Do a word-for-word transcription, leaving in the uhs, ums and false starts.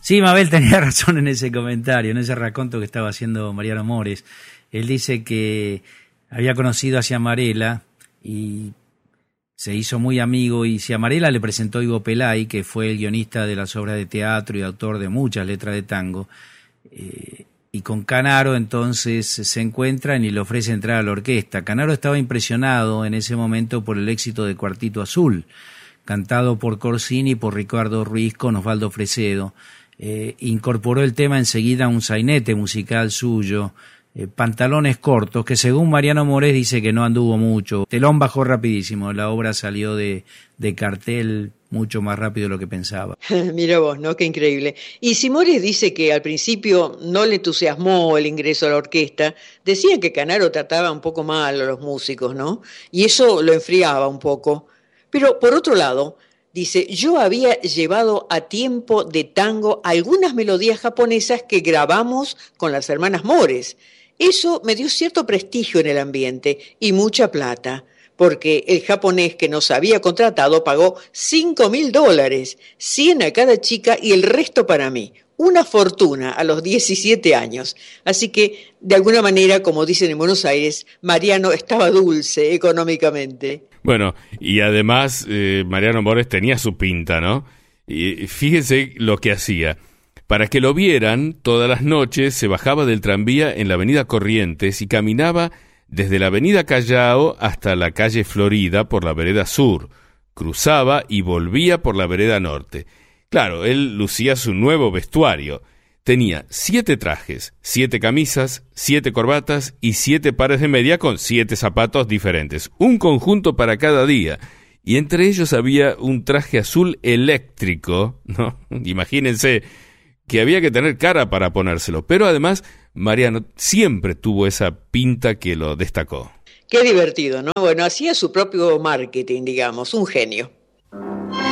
Sí, Mabel tenía razón en ese comentario, en ese raconto que estaba haciendo Mariano Mores. Él dice que había conocido a Ciamarela y se hizo muy amigo, y Ciamarela le presentó a Ivo Pelay, que fue el guionista de las obras de teatro y autor de muchas letras de tango. Eh, y con Canaro entonces se encuentran y le ofrece entrar a la orquesta. Canaro estaba impresionado en ese momento por el éxito de Cuartito Azul, cantado por Corsini y por Ricardo Ruiz con Osvaldo Fresedo. Eh, incorporó el tema enseguida a un sainete musical suyo, eh, Pantalones Cortos, que según Mariano Mores dice que no anduvo mucho. Telón bajó rapidísimo, la obra salió de, de cartel mucho más rápido de lo que pensaba. Mira vos, ¿no? Qué increíble. Y si Mores dice que al principio no le entusiasmó el ingreso a la orquesta, decía que Canaro trataba un poco mal a los músicos, ¿no? Y eso lo enfriaba un poco. Pero por otro lado, dice, yo había llevado a tiempo de tango algunas melodías japonesas que grabamos con las hermanas Mores. Eso me dio cierto prestigio en el ambiente y mucha plata, porque el japonés que nos había contratado pagó cinco mil dólares, cien a cada chica y el resto para mí. Una fortuna a los diecisiete años. Así que, de alguna manera, como dicen en Buenos Aires, Mariano estaba dulce económicamente. Bueno, y además eh, Mariano Mores tenía su pinta, ¿no? Y fíjese lo que hacía. Para que lo vieran, todas las noches se bajaba del tranvía en la avenida Corrientes y caminaba desde la avenida Callao hasta la calle Florida por la vereda sur. Cruzaba y volvía por la vereda norte. Claro, él lucía su nuevo vestuario. Tenía siete trajes, siete camisas, siete corbatas y siete pares de media con siete zapatos diferentes. Un conjunto para cada día. Y entre ellos había un traje azul eléctrico, ¿no? Imagínense que había que tener cara para ponérselo. Pero además, Mariano siempre tuvo esa pinta que lo destacó. Qué divertido, ¿no? Bueno, hacía su propio marketing, digamos, un genio.